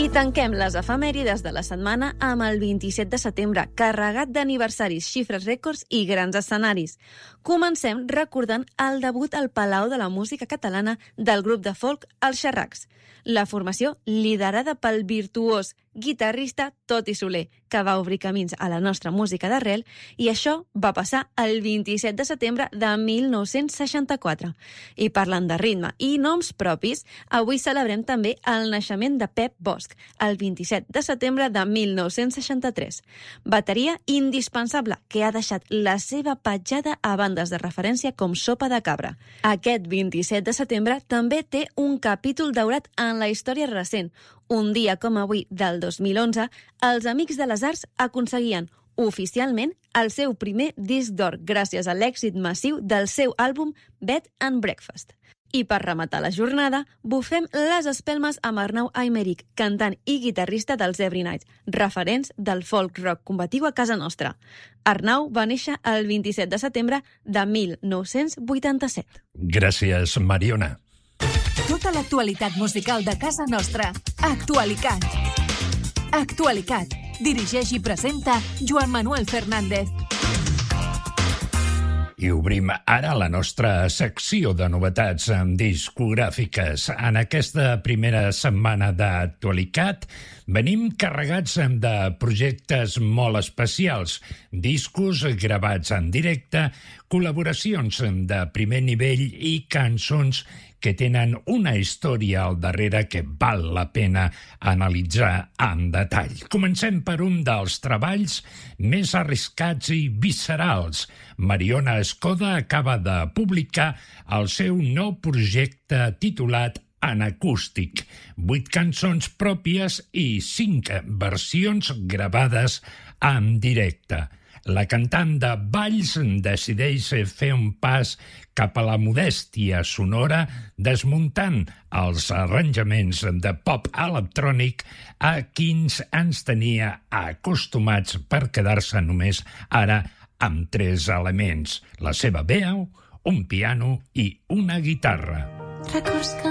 I tanquem les efemèrides de la setmana amb el 27 de setembre, carregat d'aniversaris, xifres rècords i grans escenaris. Comencem recordant el debut al Palau de la Música Catalana del grup de folk Els Xerracs. La formació liderada pel virtuós guitarrista Toti Soler, que va obrir camins a la nostra música d'arrel, i això va passar el 27 de setembre de 1964. I parlant de ritme i noms propis, avui celebrem també el naixement de Pep Bosch, el 27 de setembre de 1963. Bateria indispensable que ha deixat la seva petjada a bandes de referència com Sopa de Cabra. Aquest 27 de setembre també té un capítol daurat en la història recent. Un dia com avui del 2011, els Amics de les Arts aconseguien oficialment el seu primer disc d'or gràcies a l'èxit massiu del seu àlbum Bed and Breakfast. I per rematar la jornada, bufem les espelmes amb Arnau Aymerich, cantant i guitarrista dels Every Night, referents del folk rock combatiu a casa nostra. Arnau va néixer el 27 de setembre de 1987. Gràcies, Mariona. Tota l'actualitat musical de casa nostra. Actualicat. Actualicat. Dirigeix i presenta Joan Manuel Fernández. I obrim ara la nostra secció de novetats discogràfiques. En aquesta primera setmana d'Actualitat venim carregats de projectes molt especials, discos gravats en directe, col·laboracions de primer nivell i cançons que tenen una història al darrere que val la pena analitzar en detall. Comencem per un dels treballs més arriscats i viscerals. Mariona Escoda acaba de publicar el seu nou projecte titulat En acústic, 8 cançons pròpies i 5 versions gravades en directe. La cantant de Valls decideix fer un pas cap a la modèstia sonora desmuntant els arranjaments de pop electrònic a quins ens tenia acostumats per quedar-se només ara amb 3 elements: la seva veu, un piano i una guitarra. Records que